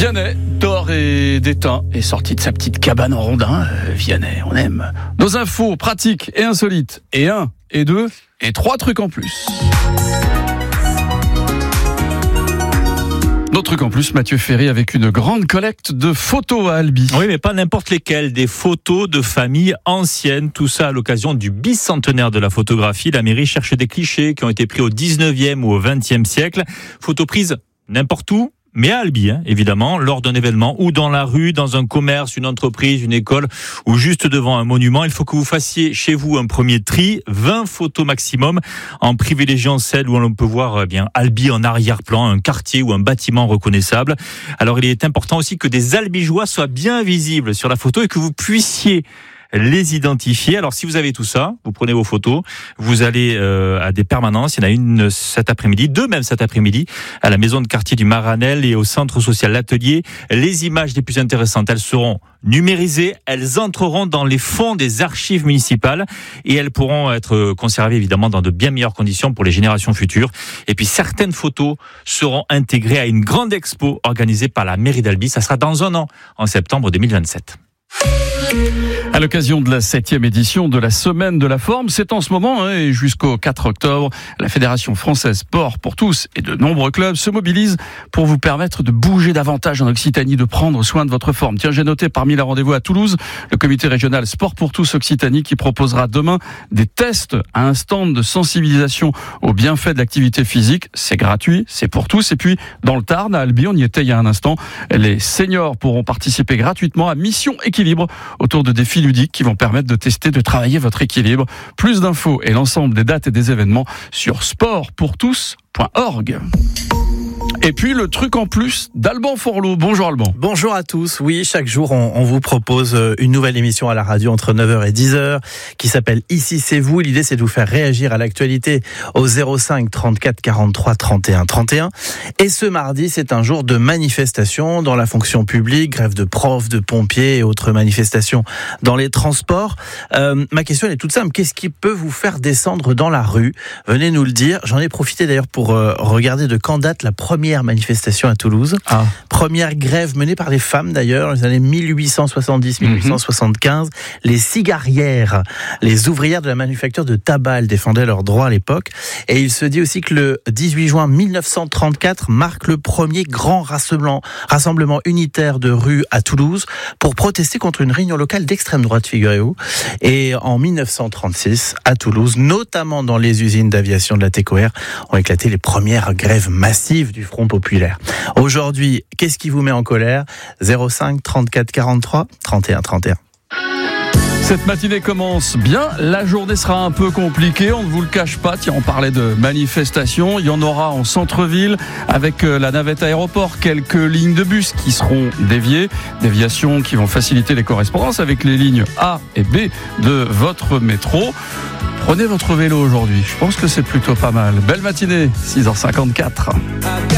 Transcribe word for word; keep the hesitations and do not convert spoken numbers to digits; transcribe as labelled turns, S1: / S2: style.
S1: Vianney dort et déteint est sorti de sa petite cabane en rondin. Euh, Vianney, on aime. Nos infos pratiques et insolites. Et un, et deux, et trois trucs en plus. D'autres trucs en plus, Mathieu Ferry avec une grande collecte de photos à Albi.
S2: Oui, mais pas n'importe lesquelles, des photos de familles anciennes, tout ça à l'occasion du bicentenaire de la photographie. La mairie cherche des clichés qui ont été pris au dix-neuvième ou au vingtième siècle. Photos prises n'importe où, mais à Albi, hein, évidemment, lors d'un événement ou dans la rue, dans un commerce, une entreprise, une école ou juste devant un monument. Il faut que vous fassiez chez vous un premier tri, vingt photos maximum, en privilégiant celles où on peut voir eh bien Albi en arrière-plan, un quartier ou un bâtiment reconnaissable. Alors il est important aussi que des Albigeois soient bien visibles sur la photo et que vous puissiez les identifier. Alors si vous avez tout ça, vous prenez vos photos, vous allez euh, à des permanences. Il y en a une cet après-midi, deux même cet après-midi, à la maison de quartier du Maranel et au centre social L'Atelier. Les images les plus intéressantes, elles seront numérisées, elles entreront dans les fonds des archives municipales et elles pourront être conservées évidemment dans de bien meilleures conditions pour les générations futures. Et puis certaines photos seront intégrées à une grande expo organisée par la mairie d'Albi. Ça sera dans un an, en septembre deux mille vingt-sept.
S1: À l'occasion de la septième édition de la Semaine de la Forme, c'est en ce moment hein, et jusqu'au quatre octobre, la Fédération française Sport pour tous et de nombreux clubs se mobilisent pour vous permettre de bouger davantage en Occitanie, de prendre soin de votre forme. Tiens, j'ai noté parmi les rendez-vous à Toulouse, le comité régional Sport pour tous Occitanie qui proposera demain des tests à un stand de sensibilisation aux bienfaits de l'activité physique. C'est gratuit, c'est pour tous. Et puis, dans le Tarn, à Albi, on y était il y a un instant, les seniors pourront participer gratuitement à Mission Équilibre autour de défis ludiques qui vont permettre de tester, de travailler votre équilibre. Plus d'infos et l'ensemble des dates et des événements sur sport pour tous point org. Et puis le truc en plus d'Alban Forlot. Bonjour Alban.
S3: Bonjour à tous. Oui, chaque jour on, on vous propose une nouvelle émission à la radio entre neuf heures et dix heures qui s'appelle Ici c'est vous. L'idée c'est de vous faire réagir à l'actualité au zéro cinq trente-quatre quarante-trois trente et un trente et un. Et ce mardi c'est un jour de manifestation dans la fonction publique, grève de profs, de pompiers et autres manifestations dans les transports. Euh, ma question elle est toute simple. Qu'est-ce qui peut vous faire descendre dans la rue ? Venez nous le dire. J'en ai profité d'ailleurs pour euh, regarder de quand date la première manifestation à Toulouse. Ah. Première grève menée par les femmes d'ailleurs, dans les années mille huit cent soixante-dix mille huit cent soixante-quinze. Mm-hmm. Les cigarières, les ouvrières de la manufacture de tabac, elles défendaient leurs droits à l'époque. Et il se dit aussi que le dix-huit juin mille neuf cent trente-quatre marque le premier grand rassemblement, rassemblement unitaire de rue à Toulouse pour protester contre une réunion locale d'extrême droite, figurez-vous. Et en mille neuf cent trente-six, à Toulouse, notamment dans les usines d'aviation de la Técoère, ont éclaté les premières grèves massives du Front populaire. Aujourd'hui, qu'est-ce qui vous met en colère ? zéro cinq trente-quatre quarante-trois trente et un trente et un.
S1: Cette matinée commence bien, la journée sera un peu compliquée, on ne vous le cache pas. Tiens, on parlait de manifestations, il y en aura en centre-ville avec la navette aéroport, quelques lignes de bus qui seront déviées, déviations qui vont faciliter les correspondances avec les lignes A et B de votre métro. Prenez votre vélo aujourd'hui, je pense que c'est plutôt pas mal. Belle matinée, six heures cinquante-quatre.